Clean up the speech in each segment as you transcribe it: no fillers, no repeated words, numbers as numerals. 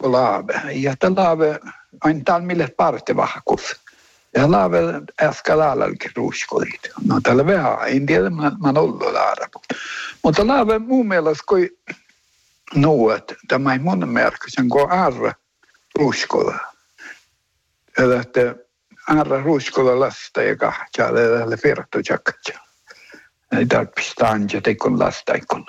vahko laave. Ja tämä laave on täällä mille parte vahkus. Ja laave äsken laalalkin ruuskolit. No tällä vähän, en tiedä, mä oon ollut laarapu. Mutta laave mun mielestä, kun nuot, tämä ei mun merkitsen, kun arra ruuskola. Eli että arra ruuskola lasta ja kahtja, eli firto jakatja. Ei tarvitse tanja, teikon lasta ikon.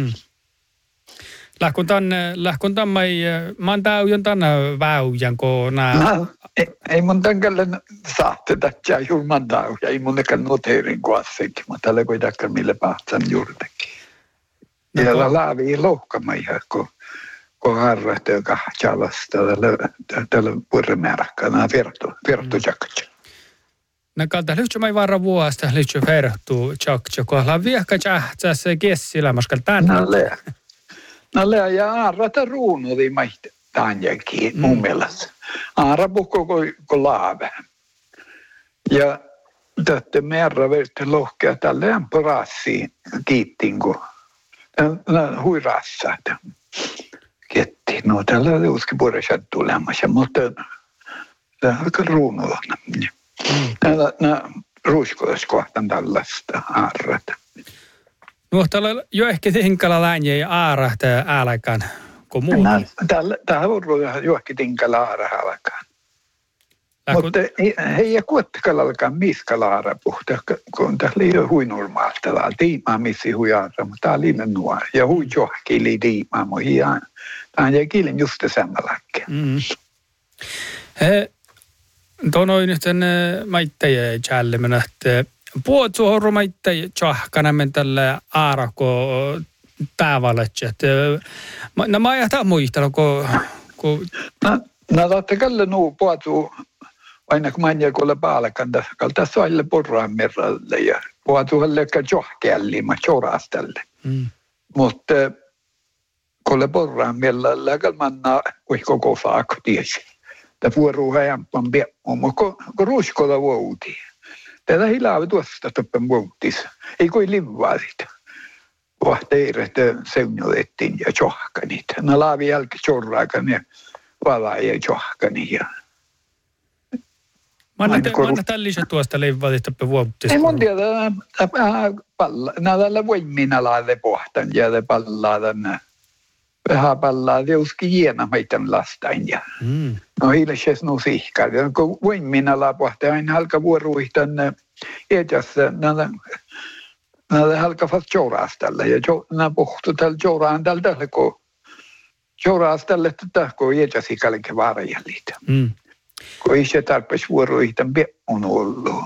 Lähkun tammai, mä oon täyjön tänä väyjän, kun nää... Ei mun tänkälle saatte tähtsää julman täyjä, ei mun nekään noteerin kuassekin, mutta tällä kuitenkaan mille pahtsan juurtekin. Ja laavi lohkama ihan, kun harrat ja kahtja lasta, tällä purremerkkana, vertu jakatja. No kalta lyhtsä mai varra vuosta, lyhtsä vertu jakatja, kun ollaan viehkä tjähtsää se kessilämäskal tänne. No ja aarrata ruunuli maita tänjäkin mun mielestä. Aarra puhko kun laave. Ja tätä merra verti lohkea tälle lämpörassiin kiittiin, kun huirassa. Kettiin. No tällä uski puolesta tulemassa, mutta tämä on ruunulla. Nämä ruuskolas kohtaan tällaista aarrata. No, täällä on jo ehkä tinkala läänjä ja aarahta ääläkään kuin muu. Täällä on jo ehkä tinkala aarahalakaan. Mutta ei kuitenkaan alkaa miskala aarapuhta, kun täällä ei ole hui normaalta. Täällä on tiimaa missi hui aara, mutta täällä on nuo. Ja hui johkili tiimaa, mutta tämä on kielen just sammalakkeja. Tuo noin nyt maittajia jälleen, että puhutsuhorru maittajia tjahkanamen tällä aarako päivällätjät. No mä ajattelin muistella, kun... No tätä kalle nuu puhutsu aina kun mä kuule paalakan tässä on aille porraan merralle ja puhutsu hallekka tjohkealli, mä tjorastalle. Mutta kuule porraan merralle, kun manna koko saako tiesi. Tämä vuoruu häjämpän piemmo, kun ruskolla vuotiin. Tätä hilaavi tuosta toppen vuotis. Ei kuin livaa sitä. Vahteiret seunjolettiin ja tjohkanit. No laavi jälkeen tjorraakan ja valaa ja tjohkani. Manna tällisä tuosta livaa toppen vuotis. Ei mun tiedä. Näillä voimina laade pohtan ja ne pallaa tänne. Vähän pallaa teuskin hiena meidän lastain. No hiljaisesti no sihkaa. Kun voin minä lapuhtaa aina halka vuoruihtan etässä. Näitä halkavat tjouraastalle. Ja nämä puhtuu tällä tjouraan tällä kun tjouraastalle kun etäsi kalke varjallit. Kun ei se tarpeeksi vuoruihtan on ollut.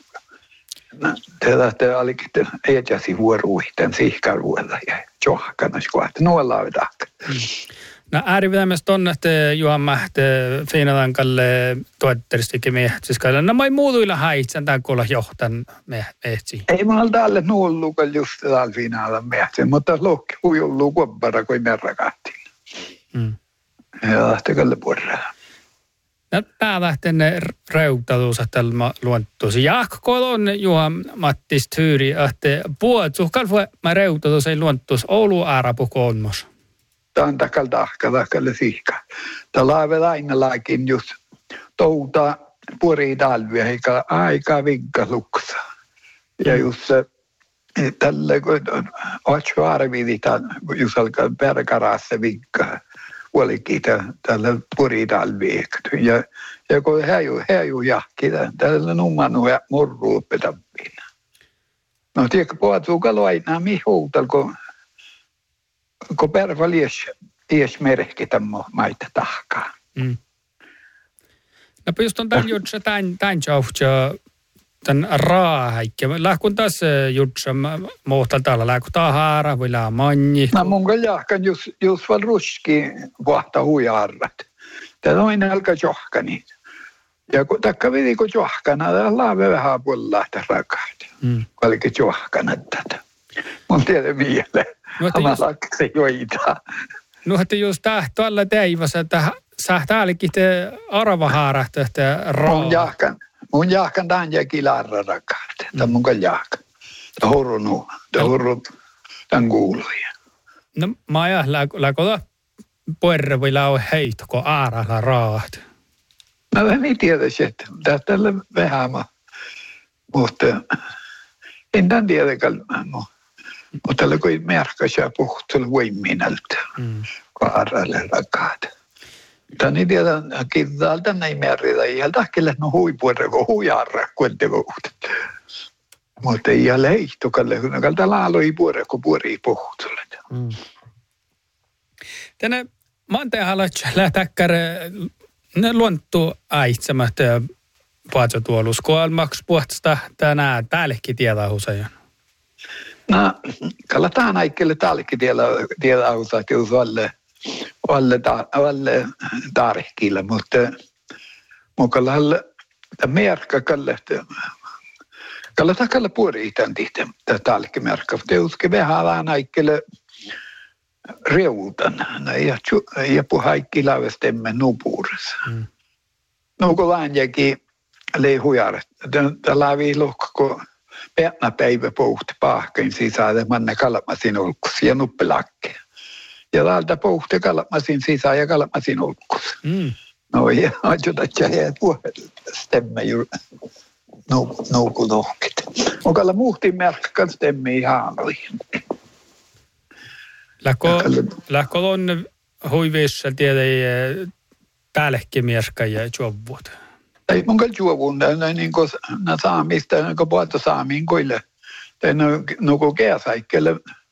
Tätä olikin etäsi vuoruihtan sihkaruudella ja tjohkanas kohta. Nuolla on tahka. No äärivämästä on, että Juhan Mähte Fiinalankalle tuotteristikin miehtsyskalle. No mä muutuilla haitsen tämän kuulla johtan mehtsi. Ei mä ole täällä nuollukaan just täällä Fiinalan miehtsi, mutta lohki huijollu kuoppara kuin merrakahtiin. Ja lähtekalle puolella. No tää lähtee reutaluusa tällä luontosi. Jaakko on Juhan Mattis Tyyri, että puolsuhkal mä reutaluus ei luontosi Oulu Aarapu kolmos. Tämä on takalle sihka. Tämä laave aina laakin just touta puri talvia, eikä aika vinkka luksa. Ja just tällä kun otsu arvidi, just alkaa perkarassa vinkka. Olikin tällä puri talvia. Ja kun häju jahki, tällä numanu murruu petappiin. No tiedätkö, puhutuu kaloaina mihuutal, kun perva lies merkitä maita tahkaa. No just on tämän jutsa tämän tjauhtja tämän raahäikkiä. Lähkun tässä jutsa muuttaa täällä. Lähkun tahara vai manni. No mun jahkan just vaan ruski vahta huijarrat. Tätä on aina alkaa johkani. Ja kun takka vidi kun johkana, täällä laave vähän puolella rakaat. Vaikka johkana tätä. Mun tiedä mieleen. Mä lakse joitaa. No, että just tuolla teivässä, että sä täälläkin te arvahaarahta, että Mun jahkan tämän jäkin arra rakaat. Tämä mun jahkan. Tämä hurru tämän kuuluja. No, mä ajan läkoda puerre voi lau heitko aaralla raat? No en tiedä, että tällä vähän, mutta en tämän tiedäkään, mutta tällä kun merkkaa puhuttu voiminalta, kun aaralle rakaat. Tänne tiedä, kirjalta näin merkitä, ei tahkelle no huipuerre, kun huijarra kuitenkin. Mutta ei ole heittokalle, kun kalta laaloi puore, kun puori puhuttu. Tänne mantehalat lähtäkkärä ne luontuu aitsemat paatsotuolus, kun on maks puhtasta tänään täällekin tietää usein. No, kalla tämän aikelle täällekin tietää usein, että jos alle tarkille, mutta kalla merkka kalla takalla puori tämän tihteen täällekin merkka, mutta joskin vähän aikelle reutan, ja puhaikki laavestemme nupuudessa. No kun läänjäkin leihujar, tällä viilukko, kun peätnä päivä puhutti pahkein sisään, manne kalamasin ulkus ja nuppelakke. Ja täältä puhutti kalamasin sisään ja kalamasin ulkus. No ja ajoitatja ja puhelstemme juuri nukulohkit. Mukalla muhtiin merkkaan stemme ihan aliin. Lähkö on huivissa tiedä täällekin mieska ja juovut? Ei mun kyllä juovun, niin kuin saamista, niin kuin puolta saamiin koille. No kun kesäikkelle,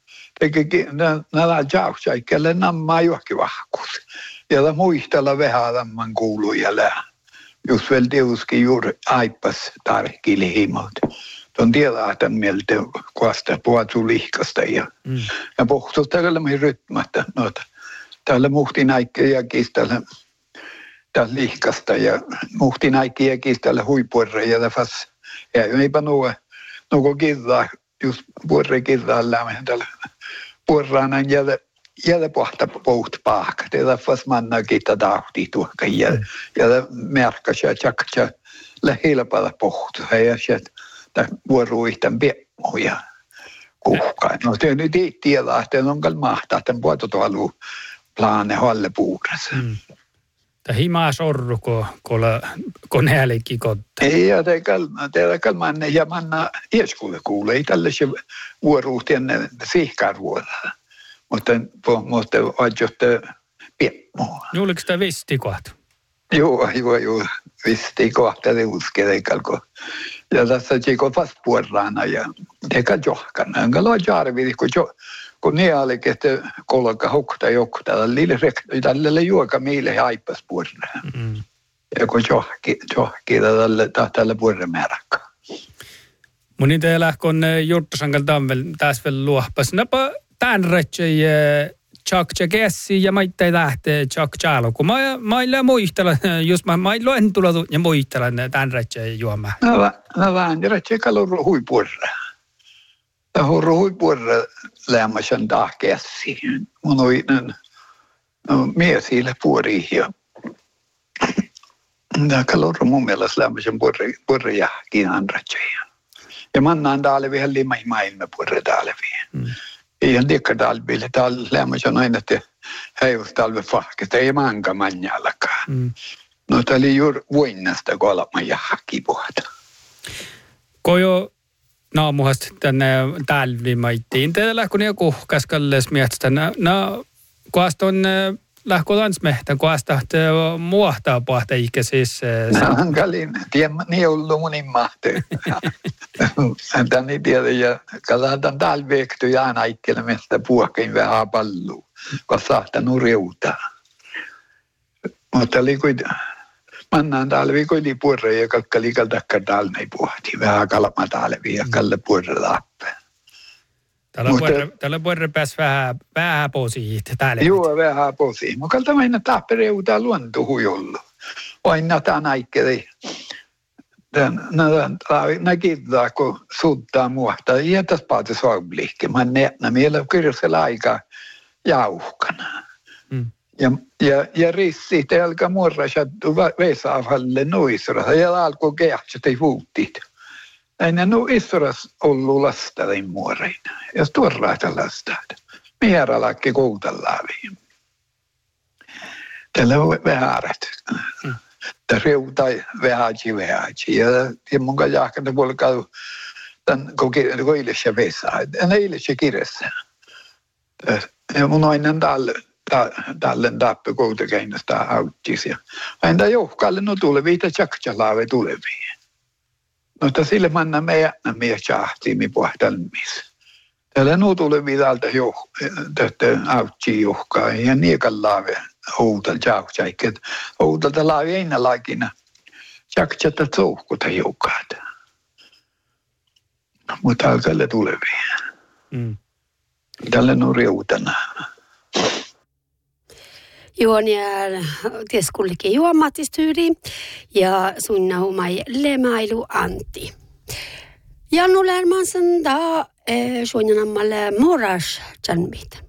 näillä jauksaikkelle nammaa johonkin vahkuus. Ja muistella vähän tämän kuulujalle. Just vielä tiuskin juuri aipas tarkkiili himot. Tuon tiedä tämän mieltä, kuasta puhuttu lihkasta ja puhuttu tällä meidän rytmättä. No, täällä muhtin aikkejakin täällä lihkasta ja muhtin aikkejakin täällä huipuerre ja täfäs. Ja eipä nuo kirjaa, just puerre kirjaa lämmin täällä puerraana ja pohta puhut pahka. Täfäs manna kiittää tahti tuohka ja merkkaa ja tjakka lähilpäällä puhut. Ja sieltä vuoruihten piemmoja kuhkaan. No se nyt ei tiedä, että on kyllä mahtaa, että puhutualu plaane halle puudessa. Tämä himaa sorru, kun näällekin kotta. Ei, ja teillä manne ja manna ieskulle kuule, ei tällaisia vuoruuhtien sihkarvuoda. Mutta ajoitte piemmoa. Oliko tämä visti kohta? Joo, visti kohta riuskelekalko. Ja tässä tiko fast puolraana ja teka johkana. Enkä loa jarvi, kun ne olikin, että kolka hukta jokta. Tälle juoka meille haippas puolraana. Ja kun johki tälle puolramääräkkaan. Mun niitä lähkön Jurttosangal tamvel taas vielä luohpas. Napa tämän retsei Chuck Gessi ja maittai lähtee Chuck Chalo, kun mä ei muistella, jos mä ei luen tulla ja muistella tämän retseen juomaan. No vähän retseen kalon huipuorra. Tämä on huipuorra lämmäsen taas Gessi. Mun on miesille puoriin ja tämä kalon mun mielestä lämmäsen puorra jahkin retseen. Ja mannaan täällä vielä maailma puorra täällä vielä. Ihan tiekkatalville. Täällä lämmössä aina, että heivostalve fahkesta ei manka manjallakaan. No tää oli juuri voinnasta kolma ja hakipuhata. Kun jo naamuhasta tänne talvimaittiin, teillä kun joku kaskalles mielestä, kuasta on lähkö lansmehtä, kuasta muohtaa pohta ikä siis. Hankalin, niin ollut munin mahti. Tämän ei tiedä, ja katsotaan talveekty ja aina ikkelemästä puhkein vähän pallua, kun saattaa nurjoutaa. Mutta oli kuitenkin, mannaan talvi kuitenkin puolre ja kalkka liikaa takka talvei puhti, vähän kalma talvi ja kalle puolre lappeen. Tällä puolre pääsi vähän posiin. Joo, vähän posiin. Mutta kalta mennä tappereutaa luontohujolla. Aina tämän aikkeleen. Näkitään, kun suuttaa muohtaa. Ja tässä päätös aubliikki. Mä näen, meillä on kyllä aika jauhkana. Ja rissi, te alkaa muorrasa vesaavalle nuisrassa. Ja alkoi kehtsä ei vuuttit. Näin nuisras ollut lastarin muoreina. Ja tuorraita lastaita. Mieralakki koutallaaviin. Tällä on vähäret. Tämä reutai vähäji. Ja mun kanssa jahkana voi käydä tämän koilissa vessa. En eilisessä kirjassa. Ja mun aina tälle tappe koutakäinnöstä auttisia. Aina johkalle no tuleviita tjaktjalaave tulevia. Mutta sille manna meidän tjahtiimi puhtelmissa. Täällä no tulevia täältä auttia johkaa ja niekalaave outal tjahtjaiket. Outalta laavi einä laikina tjaktjata tsohkuta johkaat. Mutta alkalle tulevia. Tällä no reutana. Juon ja tieskullikin juomatistyyri ja sunna humai lemailu Antti. Ja nu lär man sen da suonjanammalle moras janmit.